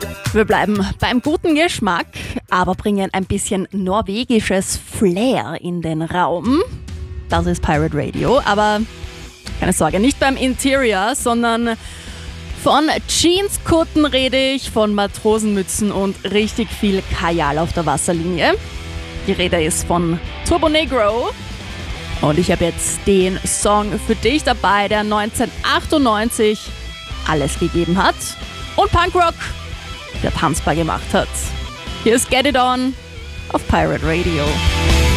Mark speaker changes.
Speaker 1: Wir bleiben beim guten Geschmack, aber bringen ein bisschen norwegisches Flair in den Raum. Das ist Pirate Radio, aber keine Sorge, nicht beim Interior, sondern von Jeanskutten rede ich, von Matrosenmützen und richtig viel Kajal auf der Wasserlinie. Die Rede ist von Turbonegro. Und ich habe jetzt den Song für dich dabei, der 1998 alles gegeben hat und Punkrock der tanzbar gemacht hat. Hier ist Get It On auf Pirate Radio.